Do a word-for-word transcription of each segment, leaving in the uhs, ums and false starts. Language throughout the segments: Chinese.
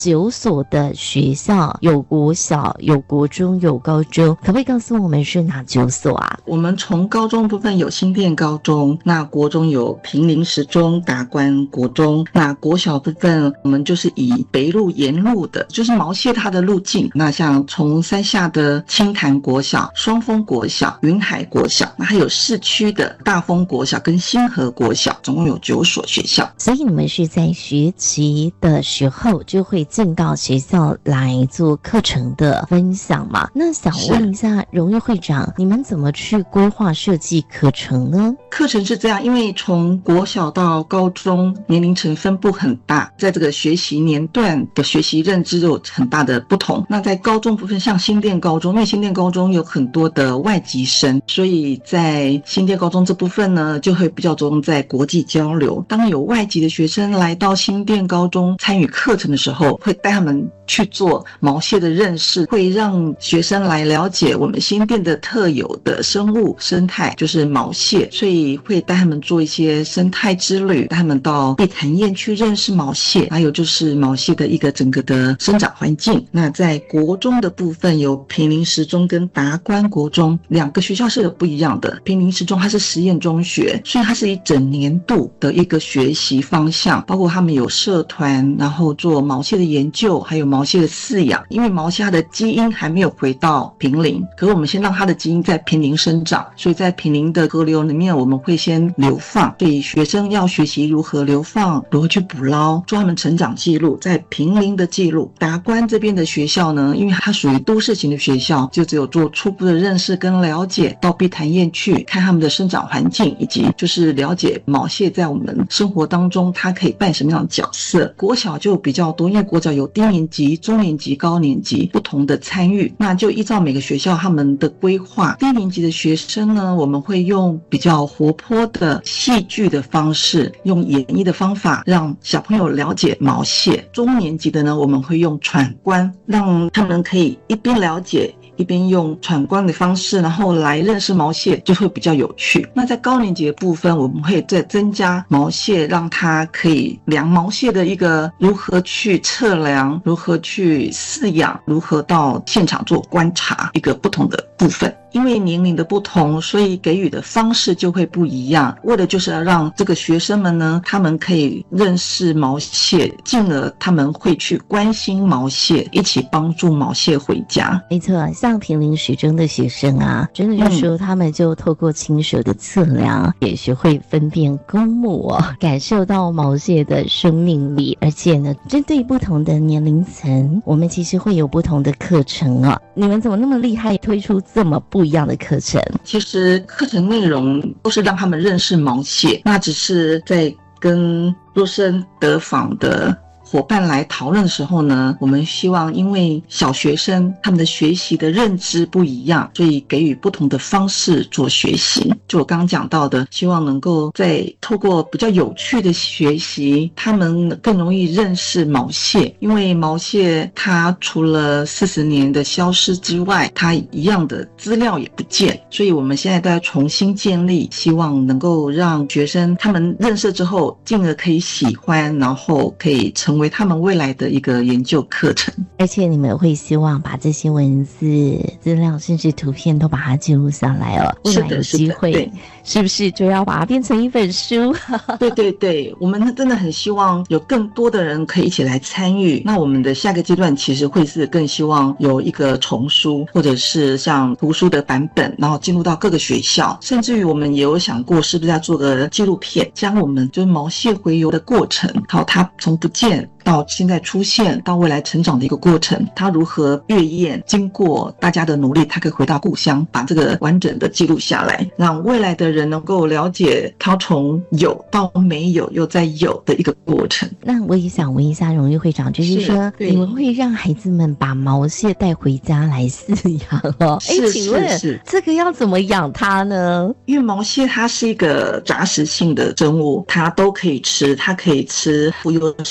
九所的学校，有国小，有国中，有高中，可不可以告诉我们是哪九所啊？ 我们从高中部分有新店高中，那国中有平林十中、达观国中，那国小部分我们就是以北路沿路的，就是毛蟹它的路径，那像从山下的清潭国小、双峰国小、云海国小，那还有市区的大丰国小跟新河国小，总共有九所学校。 所以你们是在学期的时候就会进到学校来做课程的分享嘛？那想问一下荣誉会长，你们怎么去规划设计课程呢？ 课程是这样，因为从国小到高中年龄层分布很大，在这个学习年段的学习认知有很大的不同。那在高中部分，像新店高中，因为新店高中有很多的外籍生，所以在新店高中这部分呢，就会比较着重在国际交流。当有外籍的学生来到新店高中参与课程的时候，会带他们去做毛蟹的认识，会让学生来了解我们新店的特有的生物生态，就是毛蟹，所以会带他们做一些生态之旅，带他们到碧潭堰去认识毛蟹，还有就是毛蟹的一个整个的生长环境。那在国中的部分有平林十中跟达观国中，两个学校是有不一样的。平林十中它是实验中学，所以它是以整年度的一个学习方向，包括他们有社团，然后做毛蟹的研究，还有毛蟹的饲养。因为毛蟹它的基因还没有回到平林，可是我们先让它的基因在平林生长，所以在平林的河流里面我们会先流放，所以学生要学习如何流放，如何去捕捞，做他们成长记录，在平林的记录。达观这边的学校呢，因为它属于都市型的学校，就只有做初步的认识跟了解，到碧潭堰去看他们的生长环境，以及就是了解毛蟹在我们生活当中它可以扮什么样的角色。国小就比较多，因为国小有低年级、中年级、高年级不同的参与，那就依照每个学校他们的规划。低年级的学生呢，我们会用比较活泼的戏剧的方式，用演绎的方法让小朋友了解毛蟹。中年级的呢，我们会用闯关，让他们可以一边了解一边用闯关的方式，然后来认识毛蟹，就会比较有趣。那在高年级的部分，我们会再增加毛蟹，让它可以量毛蟹的一个如何去测量，如何去饲养，如何到现场做观察，一个不同的部分。因为年龄的不同，所以给予的方式就会不一样，为了就是要让这个学生们呢，他们可以认识毛蟹，进而他们会去关心毛蟹，一起帮助毛蟹回家。 没错，像平林十中的学生啊，真的就是说他们就透过亲手的测量、嗯、也学会分辨公母哦，感受到毛蟹的生命力。而且呢，针对不同的年龄层，我们其实会有不同的课程哦。你们怎么那么厉害，推出这么不一样的课程？ 其实课程内容都是让他们认识毛蟹，那只是在跟弱生得访的伙伴来讨论的时候呢，我们希望因为小学生他们的学习的认知不一样，所以给予不同的方式做学习。就我刚刚讲到的，希望能够在透过比较有趣的学习，他们更容易认识毛蟹。因为毛蟹它除了四十年的消失之外，它一样的资料也不见，所以我们现在在重新建立，希望能够让学生他们认识之后，进而可以喜欢，然后可以成为为他们未来的一个研究课程。 而且你们会希望把这些文字资料甚至图片都把它记录下来哦，未来有机会是不是就要把它变成一本书？ 对对对，我们真的很希望有更多的人可以一起来参与。那我们的下个阶段其实会是更希望有一个丛书，或者是像图书的版本，然后进入到各个学校，甚至于我们也有想过是不是要做个纪录片，将我们就是毛蟹洄游的过程，好，它从不见到现在出现到未来成长的一个过程，它如何跃雁，经过大家的努力，它可以回到故乡，把这个完整的记录下来，让未来的人能够了解它从有到没有又再有的一个过程。 那我也想问一下荣誉会长，就是说你们会让孩子们把毛蟹带回家来饲养哦？ 是请问是是， 这个要怎么养它呢？ 因为毛蟹它是一个杂食性的生物，它都可以吃，它可以吃浮游的生物，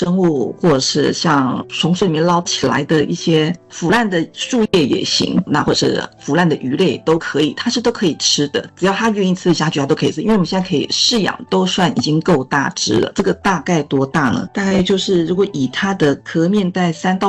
腐，或者是像从水里面捞起来的一些腐烂的树叶也行，那或者是腐烂的鱼类都可以，它是都可以吃的，只要它愿意吃得下去，它都可以吃。因为我们现在可以饲养，都算已经够大只了。这个大概多大呢？大概就是如果以它的壳面带三到